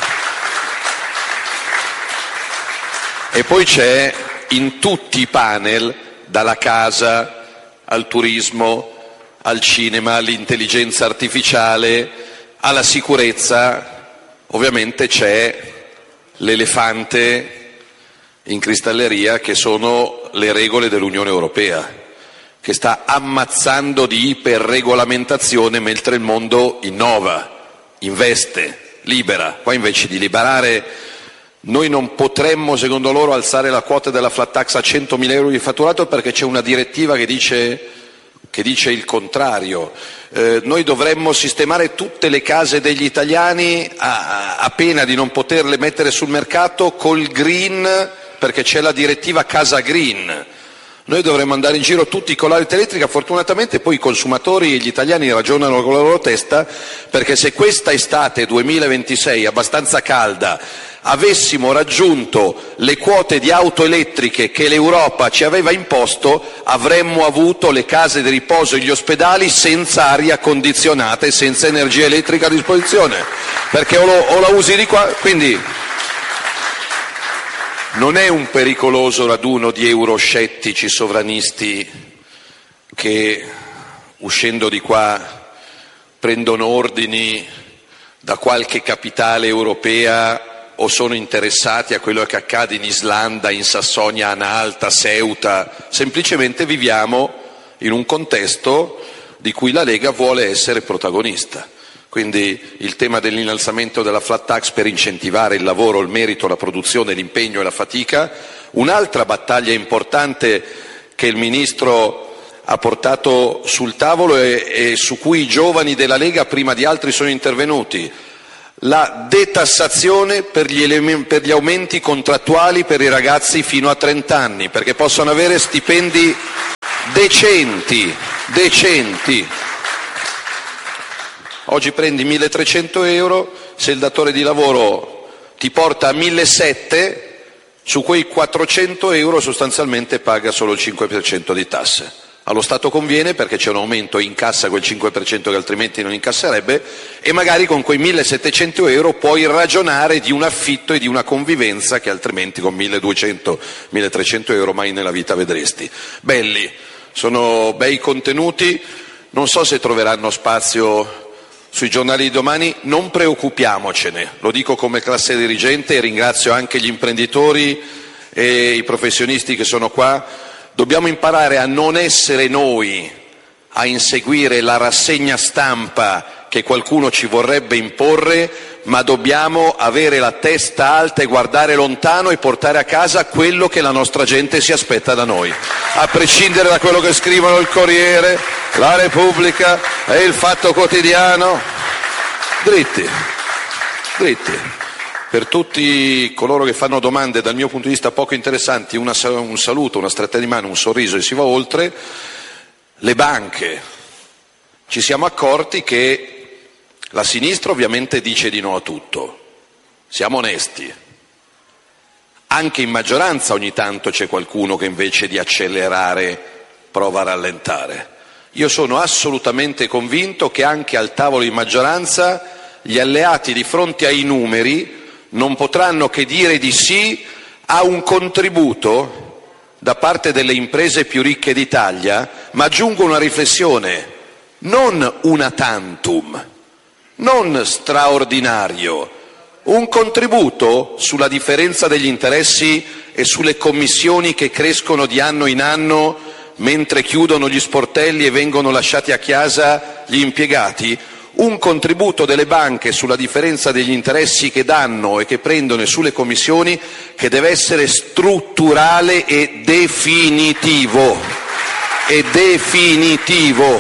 [SPEAKER 9] E poi c'è in tutti i panel, dalla casa al turismo, al cinema, all'intelligenza artificiale, alla sicurezza, ovviamente c'è l'elefante in cristalleria che sono le regole dell'Unione Europea, che sta ammazzando di iperregolamentazione mentre il mondo innova, investe, libera. Qua invece di liberare, noi non potremmo, secondo loro, alzare la quota della flat tax a centomila euro di fatturato perché c'è una direttiva che dice, che dice il contrario. Eh, noi dovremmo sistemare tutte le case degli italiani a, a pena di non poterle mettere sul mercato col green, perché c'è la direttiva Casa Green. Noi dovremmo andare in giro tutti con l'auto elettrica, fortunatamente poi i consumatori e gli italiani ragionano con la loro testa, perché se questa estate duemilaventisei abbastanza calda avessimo raggiunto le quote di auto elettriche che l'Europa ci aveva imposto, avremmo avuto le case di riposo e gli ospedali senza aria condizionata e senza energia elettrica a disposizione, perché o, lo, o la usi di qua, quindi non è un pericoloso raduno di euroscettici sovranisti che uscendo di qua prendono ordini da qualche capitale europea o sono interessati a quello che accade in Islanda, in Sassonia-Anhalt, a Ceuta. Semplicemente viviamo in un contesto di cui la Lega vuole essere protagonista. Quindi il tema dell'innalzamento della flat tax per incentivare il lavoro, il merito, la produzione, l'impegno e la fatica. Un'altra battaglia importante che il Ministro ha portato sul tavolo e, e su cui i giovani della Lega prima di altri sono intervenuti: la detassazione per gli, ele- per gli aumenti contrattuali per i ragazzi fino a trenta anni, perché possono avere stipendi decenti, decenti. Oggi prendi milletrecento euro, se il datore di lavoro ti porta a millesettecento, su quei quattrocento euro sostanzialmente paga solo il cinque per cento di tasse. Allo Stato conviene perché c'è un aumento e incassa quel cinque per cento che altrimenti non incasserebbe, e magari con quei millesettecento euro puoi ragionare di un affitto e di una convivenza che altrimenti con milleduecento milletrecento euro mai nella vita vedresti. Belli, sono bei contenuti, non so se troveranno spazio sui giornali di domani, non preoccupiamocene, lo dico come classe dirigente e ringrazio anche gli imprenditori e i professionisti che sono qua. Dobbiamo imparare a non essere noi a inseguire la rassegna stampa che qualcuno ci vorrebbe imporre, ma dobbiamo avere la testa alta e guardare lontano e portare a casa quello che la nostra gente si aspetta da noi, a prescindere da quello che scrivono il Corriere, la Repubblica e il Fatto Quotidiano. Dritti, dritti. Per tutti coloro che fanno domande dal mio punto di vista poco interessanti, una, un saluto, una stretta di mano, un sorriso e si va oltre. Le banche. Ci siamo accorti che la sinistra ovviamente dice di no a tutto. Siamo onesti. Anche in maggioranza ogni tanto c'è qualcuno che invece di accelerare prova a rallentare. Io sono assolutamente convinto che anche al tavolo di maggioranza gli alleati di fronte ai numeri non potranno che dire di sì a un contributo da parte delle imprese più ricche d'Italia, ma aggiungo una riflessione, non una tantum, non straordinario, un contributo sulla differenza degli interessi e sulle commissioni che crescono di anno in anno mentre chiudono gli sportelli e vengono lasciati a casa gli impiegati. Un contributo delle banche sulla differenza degli interessi che danno e che prendono e sulle commissioni che deve essere strutturale e definitivo. E definitivo.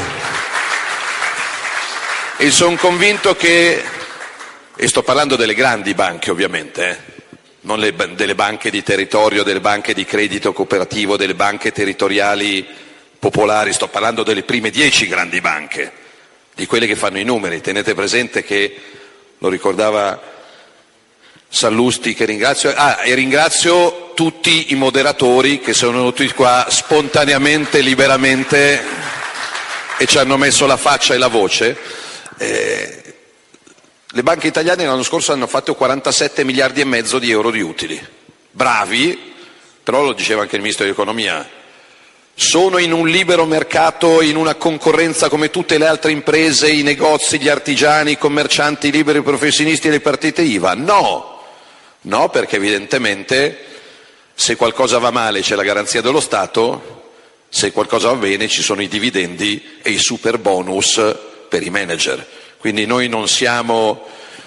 [SPEAKER 9] E sono convinto che, e sto parlando delle grandi banche ovviamente, eh, non le, delle banche di territorio, delle banche di credito cooperativo, delle banche territoriali popolari, sto parlando delle prime dieci grandi banche, di quelle che fanno i numeri. Tenete presente che, lo ricordava Sallusti, che ringrazio, ah, e ringrazio tutti i moderatori che sono venuti qua spontaneamente, liberamente e ci hanno messo la faccia e la voce. Eh, le banche italiane l'anno scorso hanno fatto quarantasette miliardi e mezzo di euro di utili. Bravi, però lo diceva anche il Ministro dell'Economia. Sono in un libero mercato, in una concorrenza come tutte le altre imprese, i negozi, gli artigiani, i commercianti, i liberi professionisti e le partite I V A? No, no, perché evidentemente se qualcosa va male c'è la garanzia dello Stato, se qualcosa va bene ci sono i dividendi e i super bonus per i manager. Quindi noi non siamo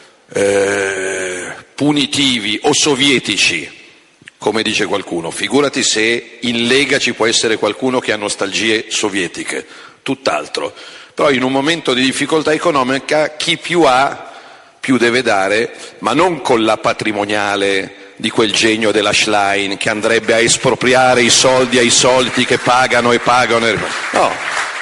[SPEAKER 9] eh, punitivi o sovietici, come dice qualcuno. Figurati se in Lega ci può essere qualcuno che ha nostalgie sovietiche, tutt'altro. Però in un momento di difficoltà economica chi più ha più deve dare, ma non con la patrimoniale di quel genio della Schlein che andrebbe a espropriare i soldi ai soliti che pagano e pagano. E... No.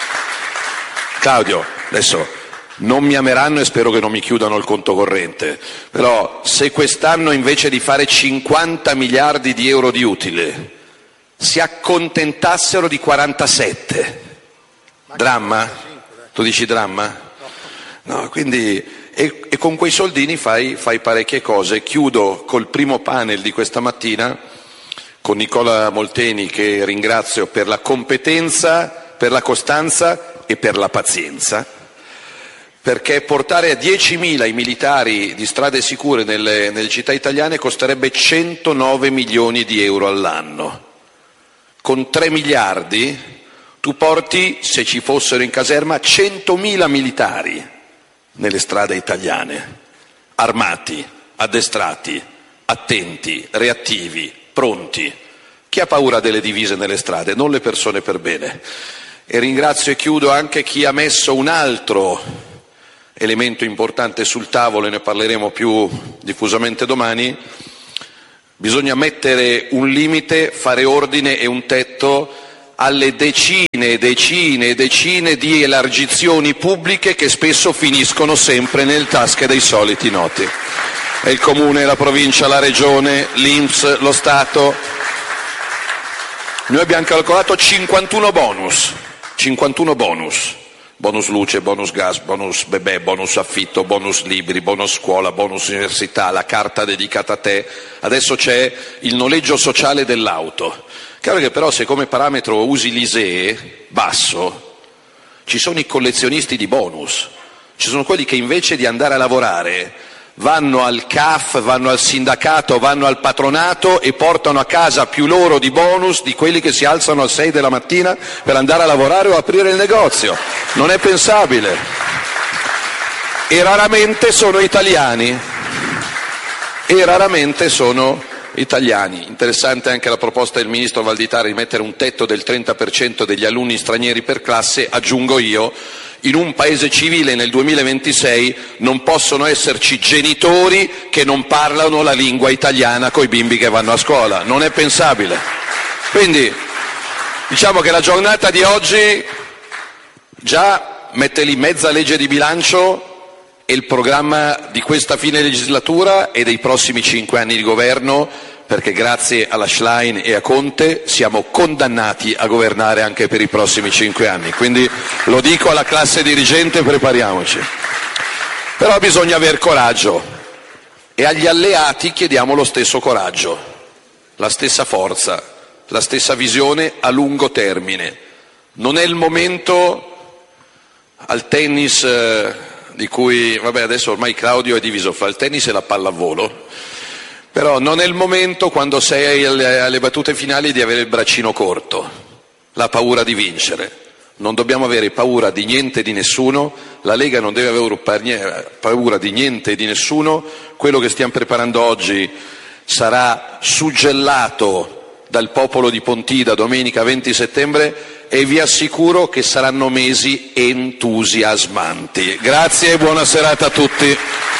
[SPEAKER 9] Claudio, adesso non mi ameranno e spero che non mi chiudano il conto corrente, però se quest'anno invece di fare cinquanta miliardi di euro di utile si accontentassero di quarantasette, dramma? Tu dici dramma? No, quindi e, e con quei soldini fai, fai parecchie cose. Chiudo col primo panel di questa mattina con Nicola Molteni, che ringrazio per la competenza, per la costanza e per la pazienza, perché portare a diecimila i militari di strade sicure nelle, nelle città italiane costerebbe centonove milioni di euro all'anno. Con tre miliardi tu porti, se ci fossero in caserma, centomila militari nelle strade italiane, armati, addestrati, attenti, reattivi, pronti. Chi ha paura delle divise nelle strade? Non le persone per bene. E ringrazio e chiudo anche chi ha messo un altro elemento importante sul tavolo, e ne parleremo più diffusamente domani. Bisogna mettere un limite, fare ordine e un tetto alle decine e decine e decine di elargizioni pubbliche che spesso finiscono sempre nelle tasche dei soliti noti. È il comune, la provincia, la regione, l'I N P S, lo Stato. Noi abbiamo calcolato cinquantuno bonus, cinquantuno bonus. Bonus luce, bonus gas, bonus bebè, bonus affitto, bonus libri, bonus scuola, bonus università, la carta dedicata a te. Adesso c'è il noleggio sociale dell'auto. Chiaro che però se come parametro usi l'I S E E basso, ci sono i collezionisti di bonus. Ci sono quelli che invece di andare a lavorare vanno al C A F, vanno al sindacato, vanno al patronato e portano a casa più loro di bonus di quelli che si alzano alle sei della mattina per andare a lavorare o aprire il negozio. Non è pensabile. E raramente sono italiani. E raramente sono italiani. Interessante anche la proposta del ministro Valditara di mettere un tetto del trenta per cento degli alunni stranieri per classe. Aggiungo io, in un paese civile nel duemilaventisei non possono esserci genitori che non parlano la lingua italiana coi bimbi che vanno a scuola, non è pensabile. Quindi diciamo che la giornata di oggi già mette lì mezza legge di bilancio e il programma di questa fine legislatura e dei prossimi cinque anni di governo, perché grazie alla Schlein e a Conte siamo condannati a governare anche per i prossimi cinque anni. Quindi lo dico alla classe dirigente, prepariamoci. Però bisogna aver coraggio e agli alleati chiediamo lo stesso coraggio, la stessa forza, la stessa visione a lungo termine. Non è il momento al tennis eh, di cui, vabbè adesso ormai Claudio è diviso fra il tennis e la pallavolo, però non è il momento, quando sei alle, alle battute finali, di avere il braccino corto, la paura di vincere. Non dobbiamo avere paura di niente e di nessuno, la Lega non deve avere paura di niente e di nessuno. Quello che stiamo preparando oggi sarà suggellato dal popolo di Pontida domenica venti settembre e vi assicuro che saranno mesi entusiasmanti. Grazie e buona serata a tutti.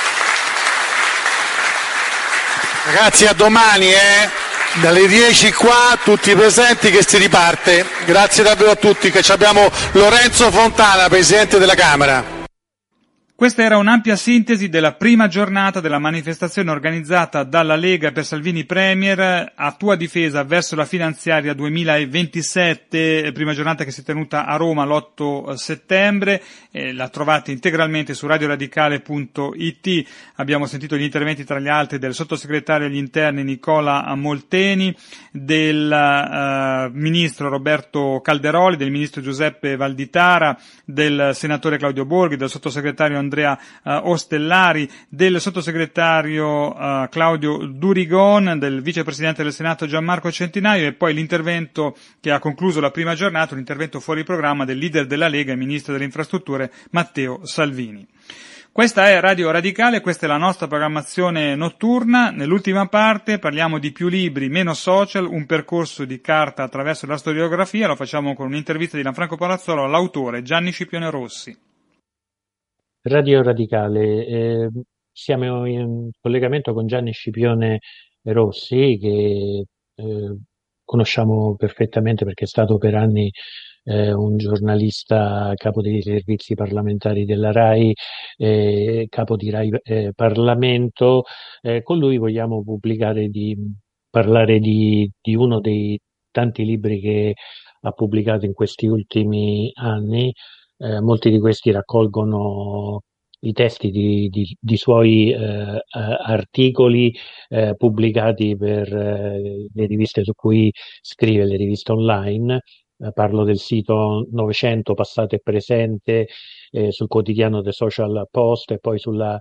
[SPEAKER 8] Ragazzi, a domani, eh? Dalle dieci qua, tutti presenti, che si riparte. Grazie davvero a tutti, che abbiamo Lorenzo Fontana, Presidente della Camera.
[SPEAKER 10] Questa era un'ampia sintesi della prima giornata della manifestazione organizzata dalla Lega per Salvini Premier a tua difesa verso la finanziaria duemilaventisette, prima giornata che si è tenuta a Roma l'otto settembre, eh, la trovate integralmente su radioradicale punto it. Abbiamo sentito gli interventi tra gli altri del sottosegretario agli interni Nicola Molteni, del uh, ministro Roberto Calderoli, del ministro Giuseppe Valditara, del senatore Claudio Borghi, del sottosegretario Andrea uh, Ostellari, del sottosegretario uh, Claudio Durigon, del vicepresidente del Senato Gianmarco Centinaio, e poi l'intervento che ha concluso la prima giornata, un intervento fuori programma del leader della Lega e ministro delle infrastrutture Matteo Salvini. Questa è Radio Radicale, questa è la nostra programmazione notturna. Nell'ultima parte parliamo di più libri, meno social, un percorso di carta attraverso la storiografia. Lo facciamo con un'intervista di Lanfranco Palazzolo all'autore Gianni Scipione Rossi.
[SPEAKER 11] Radio Radicale, eh, siamo in collegamento con Gianni Scipione Rossi, che eh, conosciamo perfettamente perché è stato per anni eh, un giornalista capo dei servizi parlamentari della RAI, eh, capo di RAI eh, Parlamento. Eh, con lui vogliamo pubblicare di, parlare di, di uno dei tanti libri che ha pubblicato in questi ultimi anni. Eh, molti di questi raccolgono i testi di, di, di suoi eh, articoli eh, pubblicati per eh, le riviste su cui scrive, le riviste online, eh, parlo del sito Novecento, passato e presente, eh, sul quotidiano The Social Post e poi sulla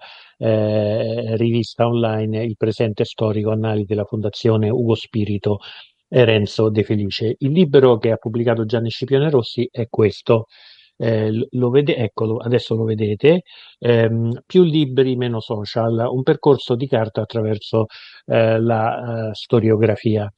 [SPEAKER 11] eh, rivista online Il presente storico, analisi della Fondazione Ugo Spirito e Renzo De Felice. Il libro che ha pubblicato Gianni Scipione Rossi è questo. Eh, lo vede, eccolo, adesso lo vedete, ehm, più libri, meno social, un percorso di carta attraverso eh, la eh, storiografia.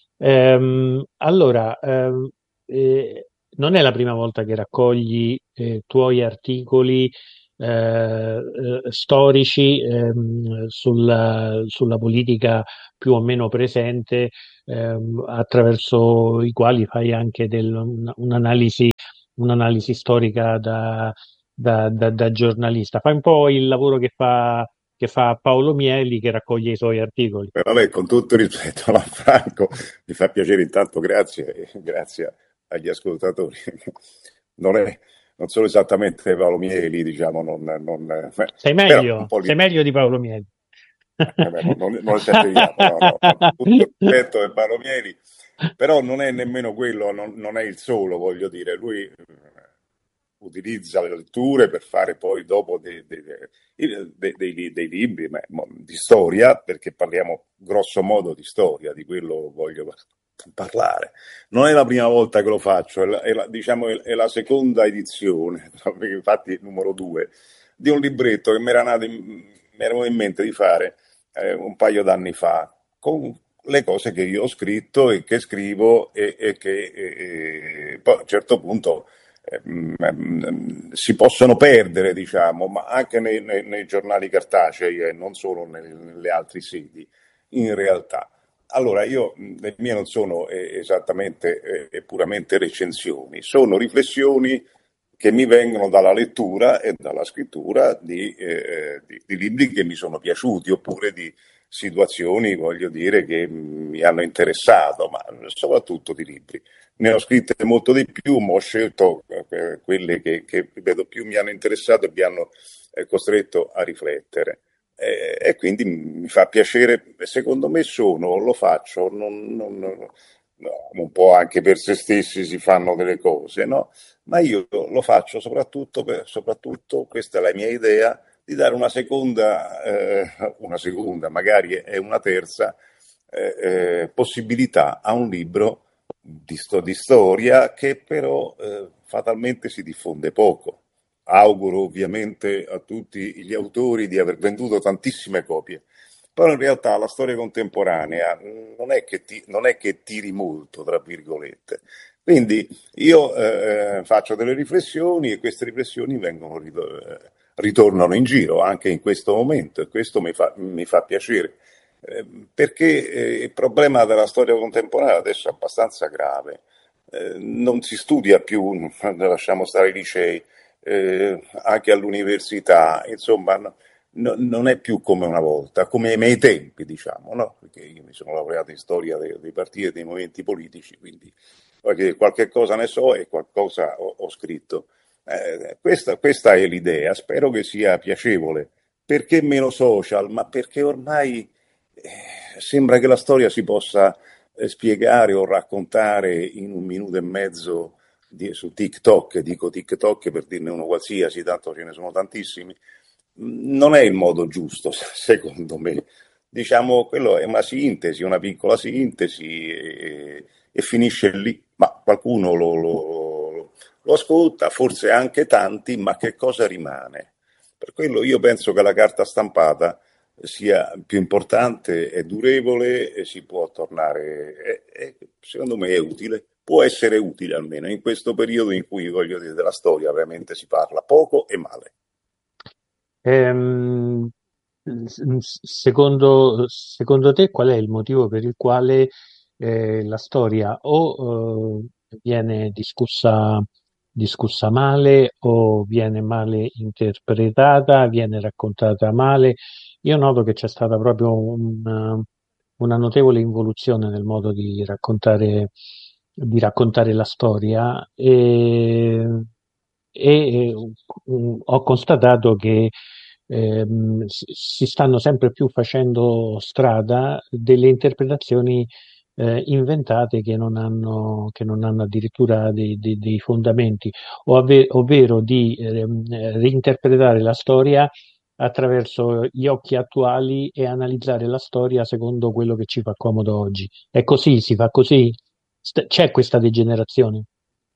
[SPEAKER 11] Ehm, allora, ehm, eh, non è la prima volta che raccogli eh, tuoi articoli eh, eh, storici ehm, sulla, sulla politica più o meno presente, ehm, attraverso i quali fai anche del, un- un'analisi un'analisi storica da, da, da, da giornalista. Fai un po' il lavoro che fa, che fa Paolo Mieli, che raccoglie i suoi articoli.
[SPEAKER 12] Eh, vabbè, con tutto il rispetto a Franco, mi fa piacere intanto, grazie, e grazie agli ascoltatori. Non, è, non sono esattamente Paolo Mieli, diciamo, non, non, eh,
[SPEAKER 11] Sei
[SPEAKER 12] però un
[SPEAKER 11] meglio,
[SPEAKER 12] po' lì.
[SPEAKER 11] sei meglio di Paolo Mieli.
[SPEAKER 12] Eh, beh, non, non, non esageriamo, no, no, con tutto il rispetto per Paolo Mieli, però non è nemmeno quello, non, non è il solo, voglio dire, lui eh, utilizza le letture per fare poi dopo dei, dei, dei, dei- dei- dei libri ma- mo- di storia, perché parliamo grosso modo di storia, di quello voglio par- parlare. Non è la prima volta che lo faccio, è la, è la- diciamo, è è la seconda edizione, infatti il numero due, di un libretto che mi era nato in, mi era venuto in mente di fare eh, un paio d'anni fa, con le cose che io ho scritto e che scrivo e, e che e- e poi a un certo punto eh, mm, mm, si possono perdere, diciamo, ma anche nei, nei- nei giornali cartacei e non solo nelle, nelle altre sedi, in realtà. Allora, io, mh, le mie non sono eh, esattamente eh, puramente recensioni, sono riflessioni che mi vengono dalla lettura e dalla scrittura di, eh, di- di libri che mi sono piaciuti oppure di situazioni, voglio dire, che mh, mi hanno interessato, ma soprattutto di libri. Ne ho scritte molto di più, ma ho scelto eh, quelle che, che, ripeto, più mi hanno interessato e mi hanno eh, costretto a riflettere. Eh, e quindi mi fa piacere, secondo me sono, lo faccio, non, non- non- no, un po' anche per se stessi si fanno delle cose, no? Ma io lo faccio soprattutto, per, soprattutto, questa è la mia idea, di dare una seconda, eh, una seconda, magari è una terza, eh, eh, possibilità a un libro di, sto- di storia che però eh, fatalmente si diffonde poco. Auguro ovviamente a tutti gli autori di aver venduto tantissime copie, però in realtà la storia contemporanea non è che, ti- non è che tiri molto, tra virgolette. Quindi io eh, faccio delle riflessioni e queste riflessioni vengono, rit- eh, ritornano in giro anche in questo momento e questo mi fa, mi fa piacere. Eh, perché eh, il problema della storia contemporanea adesso è abbastanza grave. Eh, non si studia più, lasciamo stare i licei, eh, anche all'università, insomma, no- no- non è più come una volta, come ai miei tempi, diciamo, no? Perché io mi sono laureato in storia dei, dei partiti e dei movimenti politici, quindi qualche, qualche cosa ne so e qualcosa ho, ho scritto. Eh, questa, questa è l'idea, spero che sia piacevole. Perché meno social? Ma perché ormai eh, sembra che la storia si possa eh, spiegare o raccontare in un minuto e mezzo di- su TikTok, dico TikTok per dirne uno qualsiasi, tanto ce ne sono tantissimi. Non è il modo giusto, secondo me. Diciamo, quello è una sintesi, una piccola sintesi e, e finisce lì. Ma qualcuno lo, lo- lo ascolta, forse anche tanti, ma che cosa rimane? Per quello io penso che la carta stampata sia più importante, è durevole e si può tornare, è- è- secondo me è utile, può essere utile almeno in questo periodo in cui, voglio dire, della storia veramente si parla poco e male.
[SPEAKER 11] Ehm, s- secondo, secondo te qual è il motivo per il quale eh, la storia o eh, viene discussa, discussa male o viene male interpretata, viene raccontata male? Io noto che c'è stata proprio una, una notevole involuzione nel modo di raccontare, di raccontare la storia e, e eh, ho constatato che ehm, si si stanno sempre più facendo strada delle interpretazioni eh, inventate che non hanno, che non hanno addirittura dei, dei- dei fondamenti, o ave- ovvero di ehm, eh, reinterpretare la storia attraverso gli occhi attuali e analizzare la storia secondo quello che ci fa comodo oggi. È così, si fa così? St- c'è questa degenerazione?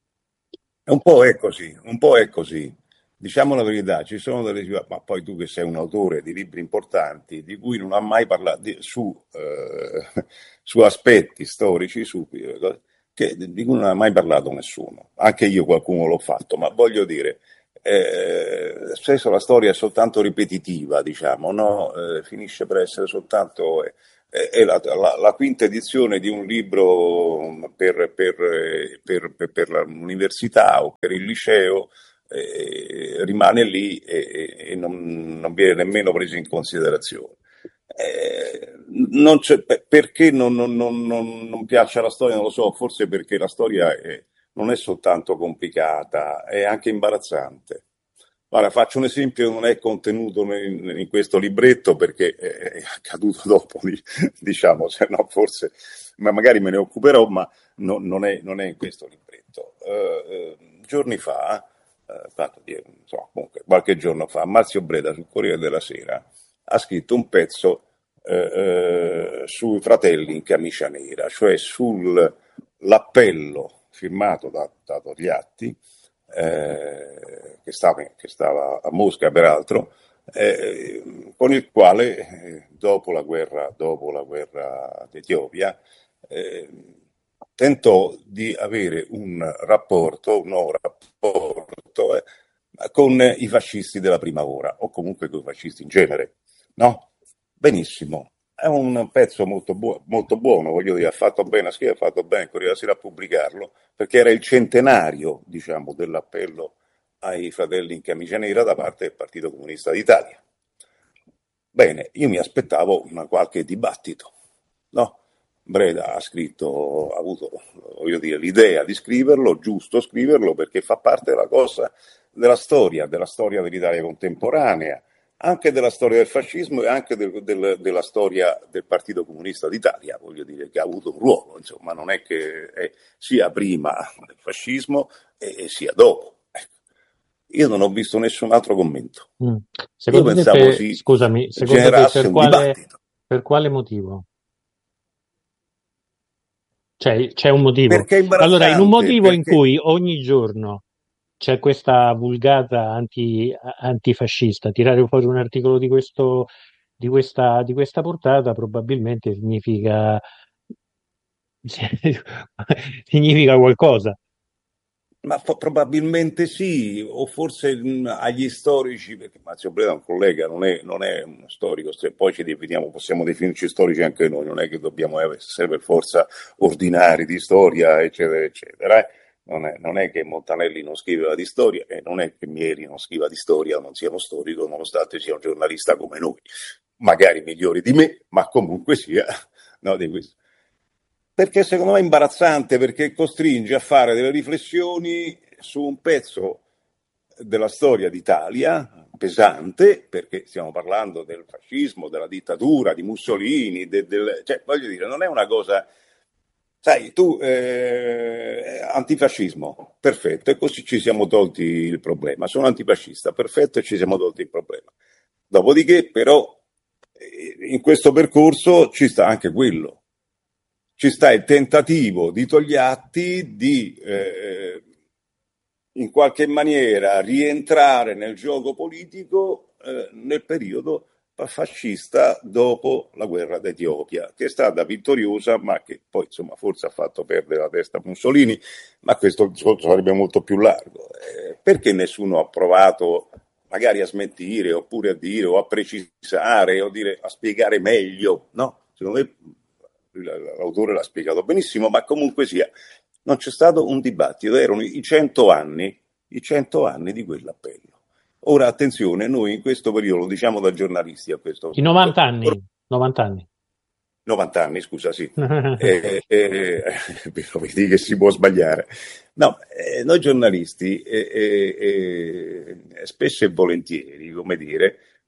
[SPEAKER 12] Un po' è così, un po' è così. Diciamo la verità, ci sono delle ma poi tu che sei un autore di libri importanti di cui non ha mai parlato di- su, eh, su aspetti storici su, eh, che, di cui non ha mai parlato nessuno. Anche io qualcuno l'ho fatto, ma voglio dire, eh, spesso la storia è soltanto ripetitiva, diciamo, no? Eh, finisce per essere soltanto eh, è la, la- la quinta edizione di un libro per, per, per- per- per l'università o per il liceo, eh, rimane lì e, e non, non viene nemmeno preso in considerazione. Eh, non c'è- pe- perché non, non- non- non- non piace la storia? Non lo so, forse perché la storia è- non è soltanto complicata, è anche imbarazzante. Guarda, faccio un esempio che non è contenuto in, in questo libretto perché è accaduto dopo, di- diciamo, se no forse, ma magari me ne occuperò, ma no- non è, non è in questo libretto. Eh, eh, giorni fa, eh, tanto di- insomma, comunque, qualche giorno fa, Marzio Breda sul Corriere della Sera ha scritto un pezzo eh, eh, sui fratelli in camicia nera, cioè sull'appello firmato da, da Togliatti, eh, che, stava, che stava a Mosca peraltro, eh, con il quale eh, dopo la guerra, dopo la guerra d'Etiopia eh, tentò di avere un rapporto, un nuovo rapporto eh, con i fascisti della prima ora, o comunque con i fascisti in genere. No? Benissimo. È un pezzo molto, buo- molto buono, voglio dire, ha fatto bene a scrivere, ha fatto bene il Corriere della Sera a pubblicarlo, perché era il centenario, diciamo, dell'appello ai fratelli in camicia nera da parte del Partito Comunista d'Italia. Bene, io mi aspettavo una qualche dibattito, no? Breda ha scritto, ha avuto, voglio dire, l'idea di scriverlo, giusto scriverlo, perché fa parte della cosa, della storia, della storia dell'Italia contemporanea, anche della storia del fascismo e anche del- del- della storia del Partito Comunista d'Italia, voglio dire, che ha avuto un ruolo, insomma, non è che è sia prima del fascismo e, e sia dopo. Ecco. Io non ho visto nessun altro commento.
[SPEAKER 11] Mm.
[SPEAKER 12] Io
[SPEAKER 11] Secondo te,
[SPEAKER 12] pensavo
[SPEAKER 11] per,
[SPEAKER 12] si
[SPEAKER 11] scusami, secondo te
[SPEAKER 12] generasse
[SPEAKER 11] per
[SPEAKER 12] un
[SPEAKER 11] quale,
[SPEAKER 12] dibattito.
[SPEAKER 11] per quale motivo? C'è, c'è un motivo.
[SPEAKER 12] Perché è
[SPEAKER 11] Allora, in un
[SPEAKER 12] imbarazzante,
[SPEAKER 11] motivo in
[SPEAKER 12] perché
[SPEAKER 11] cui ogni giorno c'è questa vulgata anti, antifascista, tirare fuori un articolo di questo, di questa, di questa portata probabilmente significa, significa qualcosa.
[SPEAKER 12] Ma fo- probabilmente sì, o forse mh, agli storici, perché Marzio Breda è un collega, non è, non è uno storico, se poi ci definiamo, possiamo definirci storici anche noi, non è che dobbiamo essere per forza ordinari di storia, eccetera, eccetera. eh. Non è, non è che Montanelli non scriveva di storia e non è che Mieri non scriva di storia, non sia uno storico, nonostante sia un giornalista come noi, magari migliori di me, ma comunque sia, no, di questo. Perché secondo me è imbarazzante, perché costringe a fare delle riflessioni su un pezzo della storia d'Italia pesante, perché stiamo parlando del fascismo, della dittatura, di Mussolini, de- del- cioè voglio dire, non è una cosa, sai, tu eh, antifascismo, perfetto, e così ci siamo tolti il problema. Sono antifascista, perfetto, e ci siamo tolti il problema. Dopodiché, però, eh, in questo percorso ci sta anche quello. Ci sta il tentativo di Togliatti di eh, in qualche maniera rientrare nel gioco politico eh, nel periodo fascista dopo la guerra d'Etiopia, che è stata vittoriosa, ma che poi insomma forse ha fatto perdere la testa a Mussolini, ma questo discorso sarebbe molto più largo. Eh, perché nessuno ha provato magari a smentire, oppure a dire, o a precisare, o dire, a spiegare meglio, no? Secondo me l'autore l'ha spiegato benissimo, ma comunque sia, non c'è stato un dibattito, erano i cento anni, i cento anni di quell'appello. Ora attenzione, noi in questo periodo, lo diciamo da giornalisti a questo
[SPEAKER 11] I novanta anni, novanta anni.
[SPEAKER 12] novanta anni, scusa, sì. eh, eh, però vedi che si può sbagliare. No, eh, noi giornalisti eh, eh, eh, spesso e volentieri, come dire,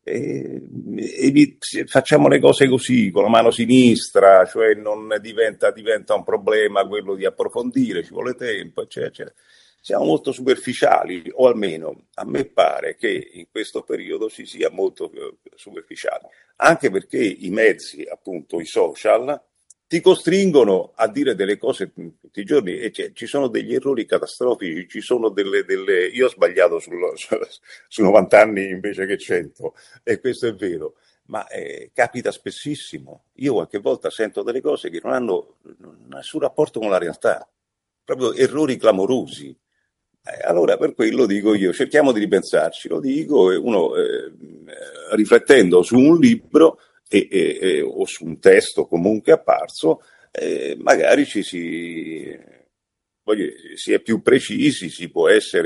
[SPEAKER 12] E, e facciamo le cose così, con la mano sinistra, cioè non diventa, diventa un problema quello di approfondire, ci vuole tempo, eccetera, eccetera. Siamo molto superficiali, o almeno a me pare che in questo periodo si sia molto superficiali, anche perché i mezzi, appunto i social, ti costringono a dire delle cose tutti i giorni e ci sono degli errori catastrofici, ci sono delle, delle... io ho sbagliato sul, su novanta anni invece che cento, e questo è vero, ma eh, capita spessissimo. Io qualche volta sento delle cose che non hanno nessun rapporto con la realtà, proprio errori clamorosi. Eh, allora per quello dico io, cerchiamo di ripensarci, lo dico, e uno eh, riflettendo su un libro e, e, e, o su un testo comunque apparso, eh, magari ci si, voglio, si è più precisi, si può essere